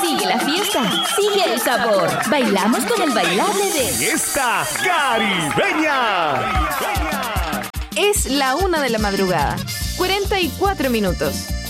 Sigue la fiesta, sigue el sabor. Bailamos con el bailable de Fiesta Caribeña. Es la 1 de la madrugada, 44 minutos.